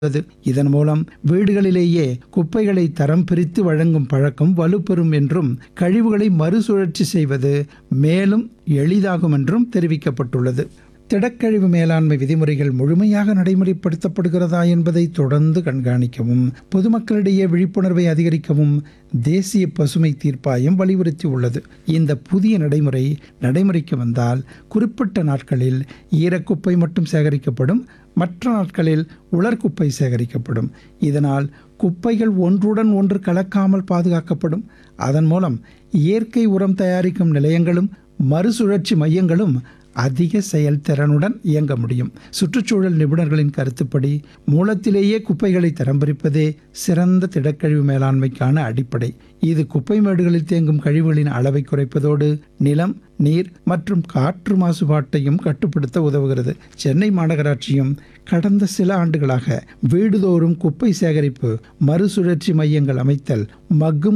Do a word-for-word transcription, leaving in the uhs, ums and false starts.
இதன் மூலம் வீடுகளிலேயே குப்பைகளை தரம் பிரித்து வழங்கும் பழக்கம் வலுப்பெறும் என்றும் கழிவுகளை மறுசுழற்சி செய்வது மேலும் எளிதாகும் என்றும் தெரிவிக்கப்பட்டுள்ளது. திடக்கழிவு மேலாண்மை விதிமுறைகள் முழுமையாக நடைமுறைப்படுத்தப்படுகிறதா என்பதை தொடர்ந்து கண்காணிக்கவும் பொதுமக்களிடையே விழிப்புணர்வை அதிகரிக்கவும் தேசிய பசுமை தீர்ப்பாயம் வலியுறுத்தியுள்ளது. இந்த புதிய நடைமுறை நடைமுறைக்கு வந்தால் குறிப்பிட்ட நாட்களில் ஈரக்குப்பை மட்டும் சேகரிக்கப்படும், மற்ற நாட்களில் உலர்குப்பை சேகரிக்கப்படும். இதனால் குப்பைகள் ஒன்றுடன் ஒன்று கலக்காமல் பாதுகாக்கப்படும். அதன் மூலம் இயற்கை உரம் தயாரிக்கும் நிலையங்களும் மறுசுழற்சி மையங்களும் அதிக செயல்திறனுடன் இயங்க முடியும். சுற்றுச்சூழல் நிபுணர்களின் கருத்துப்படி மூலத்திலேயே குப்பைகளை தரம் பிரிப்பதே சிறந்த திடக்கழிவு மேலாண்மைக்கான அடிப்படை. இது குப்பை மேடுகளில் தேங்கும் கழிவுகளின் அளவை குறைப்பதோடு நிலம், நீர் மற்றும் காற்று மாசுபாட்டையும் கட்டுப்படுத்த உதவுகிறது. சென்னை மாநகராட்சியும் கடந்த சில ஆண்டுகளாக வீடுதோறும் குப்பை சேகரிப்பு மறுசுழற்சி மையங்கள் அமைத்தல், மக்கும்